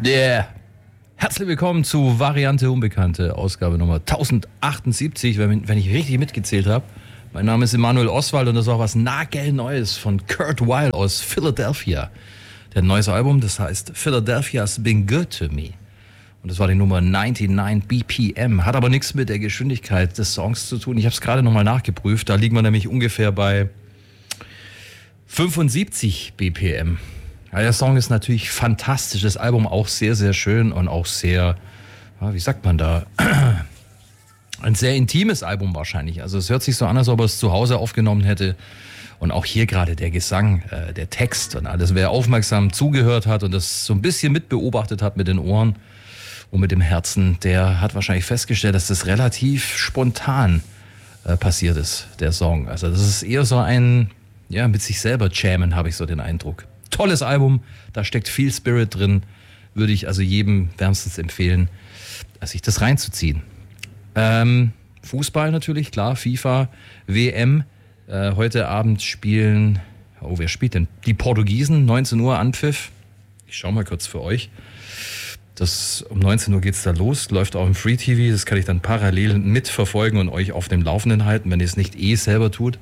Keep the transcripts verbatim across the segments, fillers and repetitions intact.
Yeah. Herzlich willkommen zu Variante Unbekannte, Ausgabe Nummer tausendachtundsiebenzig, wenn, wenn ich richtig mitgezählt habe. Mein Name ist Emanuel Oswald und das ist auch was nagelneues von Kurt Weill aus Philadelphia. Der neues Album, das heißt Philadelphia's Been Good to Me. Und das war die Nummer neunundneunzig B P M. Hat aber nichts mit der Geschwindigkeit des Songs zu tun. Ich habe es gerade nochmal nachgeprüft. Da liegen wir nämlich ungefähr bei fünfundsiebzig B P M. Ja, der Song ist natürlich fantastisch. Das Album auch sehr, sehr schön und auch sehr, wie sagt man da, ein sehr intimes Album wahrscheinlich. Also es hört sich so an, als ob er es zu Hause aufgenommen hätte. Und auch hier gerade der Gesang, äh, der Text und alles. Wer aufmerksam zugehört hat und das so ein bisschen mitbeobachtet hat mit den Ohren und mit dem Herzen, der hat wahrscheinlich festgestellt, dass das relativ spontan äh, passiert ist, der Song. Also das ist eher so ein, ja, mit sich selber jammen, habe ich so den Eindruck. Tolles Album, da steckt viel Spirit drin. Würde ich also jedem wärmstens empfehlen, sich das reinzuziehen. Ähm, Fußball natürlich, klar, FIFA, W M. Äh, heute Abend spielen, oh, wer spielt denn? Die Portugiesen, neunzehn Uhr Anpfiff. Ich schau mal kurz für euch. Das, um neunzehn Uhr geht's da los, läuft auch im Free T V. Das kann ich dann parallel mitverfolgen und euch auf dem Laufenden halten, wenn ihr es nicht eh selber tut.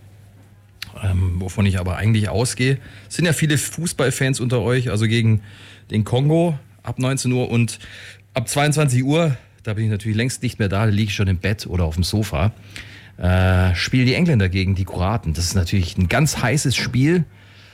Ähm, wovon ich aber eigentlich ausgehe. Es sind ja viele Fußballfans unter euch, also gegen den Kongo ab neunzehn Uhr und ab zweiundzwanzig Uhr, da bin ich natürlich längst nicht mehr da, da liege ich schon im Bett oder auf dem Sofa, äh, spielen die Engländer gegen die Kroaten. Das ist natürlich ein ganz heißes Spiel,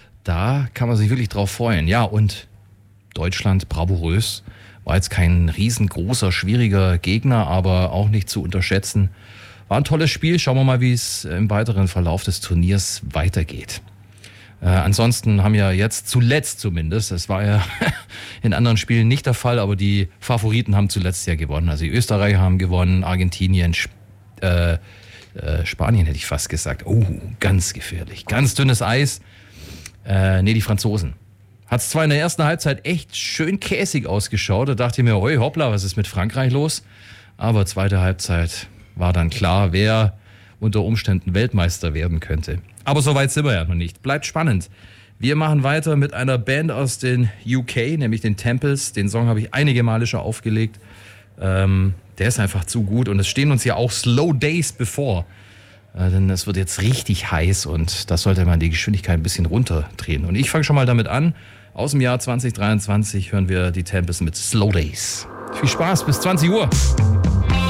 da kann man sich wirklich drauf freuen. Ja, und Deutschland, bravourös, war jetzt kein riesengroßer, schwieriger Gegner, aber auch nicht zu unterschätzen. War ein tolles Spiel. Schauen wir mal, wie es im weiteren Verlauf des Turniers weitergeht. Äh, ansonsten haben ja jetzt zuletzt zumindest, das war ja in anderen Spielen nicht der Fall, aber die Favoriten haben zuletzt ja gewonnen. Also die Österreicher haben gewonnen, Argentinien, Sp- äh, äh, Spanien hätte ich fast gesagt. Oh, ganz gefährlich. Ganz dünnes Eis. Äh, nee, die Franzosen. Hat es zwar in der ersten Halbzeit echt schön käsig ausgeschaut. Da dachte ich mir, oi, hoppla, was ist mit Frankreich los? Aber zweite Halbzeit war dann klar, wer unter Umständen Weltmeister werden könnte. Aber so weit sind wir ja noch nicht. Bleibt spannend. Wir machen weiter mit einer Band aus den U K, nämlich den Temples. Den Song habe ich einige Male schon aufgelegt. Ähm, der ist einfach zu gut und es stehen uns ja auch Slow Days bevor. Äh, denn es wird jetzt richtig heiß und da sollte man die Geschwindigkeit ein bisschen runterdrehen. Und ich fange schon mal damit an. Aus dem Jahr zwanzig dreiundzwanzig hören wir die Temples mit Slow Days. Viel Spaß, bis zwanzig Uhr.